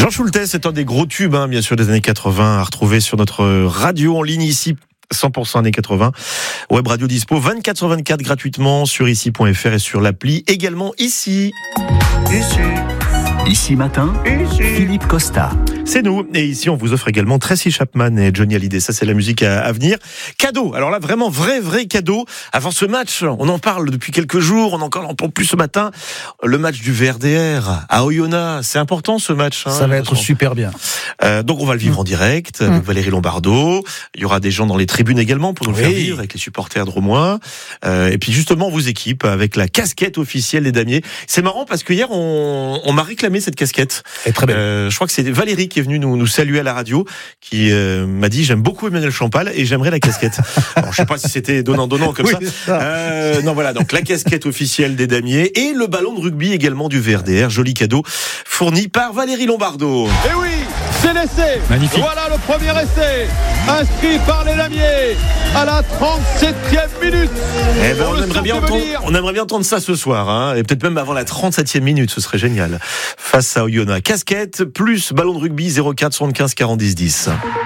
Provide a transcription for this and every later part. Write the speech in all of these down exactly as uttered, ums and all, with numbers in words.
Jean Schultes est un des gros tubes, hein, bien sûr, des années quatre-vingts, à retrouver sur notre radio en ligne ici. cent pour cent années quatre-vingts. Web radio dispo vingt-quatre sur vingt-quatre gratuitement sur ici point f r et sur l'appli également ici. Ici. Ici matin, ici. Philippe Costa. C'est nous. Et ici, on vous offre également Tracy Chapman et Johnny Hallyday. Ça, c'est la musique à, à venir. Cadeau. Alors là, vraiment, vrai, vrai cadeau. Avant ce match, on en parle depuis quelques jours. On en encore en parle plus ce matin. Le match du V R D R à Oyonnax. C'est important, ce match. Hein, Ça va être super bien. Euh, donc, on va le vivre mmh. en direct avec mmh. Valérie Lombardo. Il y aura des gens dans les tribunes également pour nous oui. faire vivre avec les supporters drômois. Euh, et puis, justement, vos équipes avec la casquette officielle des damiers. C'est marrant parce que hier, on, on m'a réclamé cette casquette. Et très belle. Euh, je crois que c'est Valérie qui est venue nous, nous saluer à la radio, qui euh, m'a dit j'aime beaucoup Emmanuel Champal et j'aimerais la casquette. Alors, je sais pas si c'était donnant donnant comme oui, ça. ça. Euh, non voilà, donc la casquette officielle des damiers et le ballon de rugby également du V R D R, joli cadeau fourni par Valérie Lombardo. Et oui, c'est l'essai. Magnifique. Voilà le premier essai inscrit par les damiers à la trente-septième minute. Eh ben, on, on, aimerait bien entendre, on aimerait bien entendre ça ce soir, hein, et peut-être même avant la trente-septième minute, ce serait génial. Face à Oyonnax, casquette plus ballon de rugby zéro quatre soixante-quinze quarante dix dix.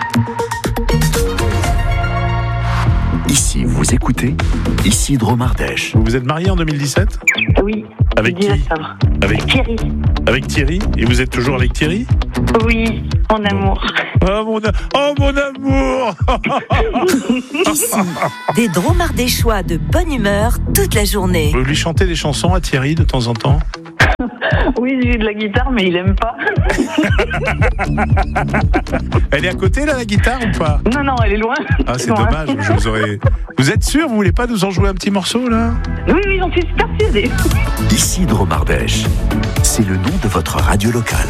Ici, vous écoutez Isidro Mardèche. Vous vous êtes marié en deux mille dix-sept ? Oui. Avec qui ? Avec Thierry. Avec Thierry ? Et vous êtes toujours avec Thierry ? Oui, mon amour. Oh mon, a... oh, mon amour. Ici, des dromardéchois de bonne humeur toute la journée. Vous lui chantez des chansons à Thierry de temps en temps ? Oui, j'ai de la guitare, mais il aime pas. Elle est à côté, là, la guitare, ou pas ? Non, non, elle est loin. Ah, c'est loin. Dommage, je vous aurais... Vous êtes sûr, vous voulez pas nous en jouer un petit morceau, là ? Oui, oui, j'en suis persuadée. Isidro Mardèche, c'est le nom de votre radio locale.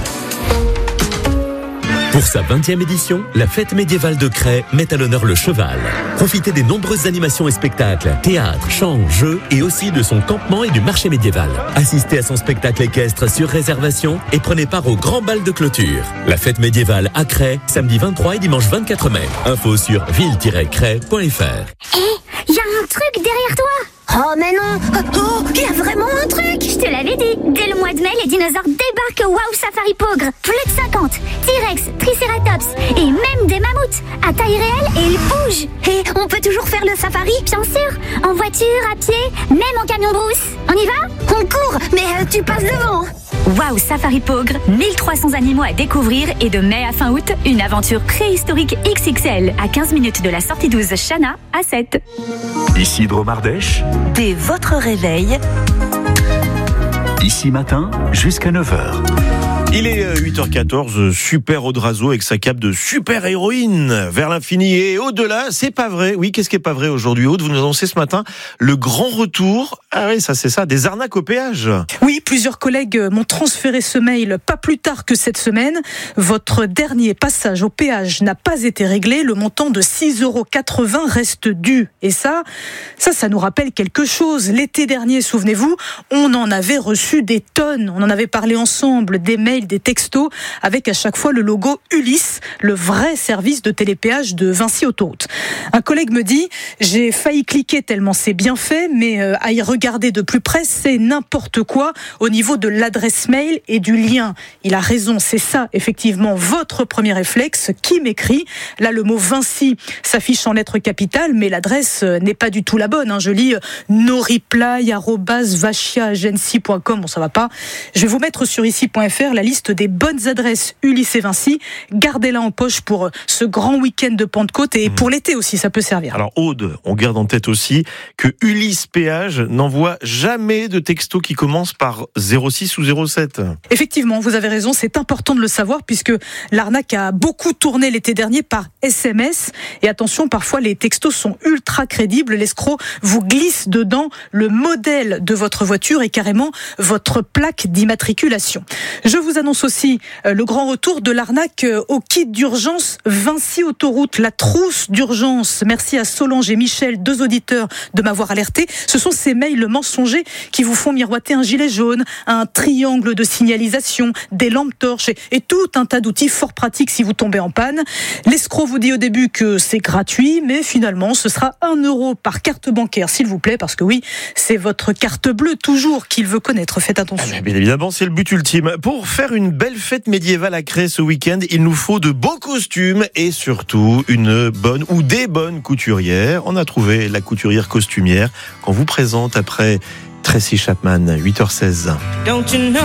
Pour sa vingtième édition, la fête médiévale de Cray met à l'honneur le cheval. Profitez des nombreuses animations et spectacles, théâtre, chants, jeux et aussi de son campement et du marché médiéval. Assistez à son spectacle équestre sur réservation et prenez part au grand bal de clôture. La fête médiévale à Cray, samedi vingt-trois et dimanche vingt-quatre mai. Info sur ville tiret cray point f r. Hé, hey, y a un truc derrière toi! Oh mais non! Oh, il y a vraiment un truc! Je te l'avais dit! Dès le mois de mai, les dinosaures débarquent au Wow Safari Pogre! Plus de cinquante! T-Rex, Triceratops et même des mammouths! À taille réelle et ils bougent! Et on peut toujours faire le safari, bien sûr! En voiture, à pied, même en camion brousse! On y va? On court! Mais euh, tu passes devant! Wow Safari Pogre, mille trois cents animaux à découvrir et de mai à fin août, une aventure préhistorique X X L à quinze minutes de la sortie douze Chana à sept. Isidro Mardèche. Dès votre réveil. Ici matin, jusqu'à neuf heures. Il est huit heures quatorze, super Audrazo avec sa cape de super héroïne vers l'infini et au-delà. C'est pas vrai. Oui, qu'est-ce qui est pas vrai aujourd'hui, Aude ? Vous nous annoncez ce matin le grand retour. Ah oui, ça c'est ça, des arnaques au péage. Oui, plusieurs collègues m'ont transféré ce mail pas plus tard que cette semaine. Votre dernier passage au péage n'a pas été réglé. Le montant de six euros quatre-vingts reste dû. Et ça, ça, ça nous rappelle quelque chose. L'été dernier, souvenez-vous, on en avait reçu des tonnes. On en avait parlé ensemble, des mails, des textos, avec à chaque fois le logo Ulysse, le vrai service de télépéage de Vinci Autoroute. Un collègue me dit, j'ai failli cliquer tellement c'est bien fait, mais euh, à y regarder de plus près, c'est n'importe quoi au niveau de l'adresse mail et du lien. Il a raison, c'est ça, effectivement, votre premier réflexe. Qui m'écrit ? Là, le mot Vinci s'affiche en lettres capitales, mais l'adresse n'est pas du tout la bonne. Hein. Je lis euh, noreply arobase vachia agency point com. Bon, ça va pas. Je vais vous mettre sur ici point f r la liste des bonnes adresses Ulysse et Vinci. Gardez-la en poche pour ce grand week-end de Pentecôte et pour l'été aussi, ça peut servir. Alors Aude, on garde en tête aussi que Ulysse Péage n'envoie jamais de texto qui commence par zéro six ou zéro sept. Effectivement, vous avez raison, c'est important de le savoir puisque l'arnaque a beaucoup tourné l'été dernier par S M S. Et attention, parfois les textos sont ultra crédibles. L'escroc vous glisse dedans le modèle de votre voiture et carrément votre plaque d'immatriculation. Je vous annonce aussi le grand retour de l'arnaque au kit d'urgence Vinci Autoroute, la trousse d'urgence. Merci à Solange et Michel, deux auditeurs, de m'avoir alerté. Ce sont ces mails mensongers qui vous font miroiter un gilet jaune, un triangle de signalisation, des lampes torches et, et tout un tas d'outils fort pratiques si vous tombez en panne. L'escroc vous dit au début que c'est gratuit, mais finalement ce sera un euro par carte bancaire, s'il vous plaît, parce que oui, c'est votre carte bleue toujours qu'il veut connaître. Faites attention. Ah, bien évidemment, c'est le but ultime. Pour faire faire une belle fête médiévale à Crest ce week-end, il nous faut de beaux costumes et surtout une bonne ou des bonnes couturières. On a trouvé la couturière costumière qu'on vous présente après Tracy Chapman, huit heures seize. Don't you know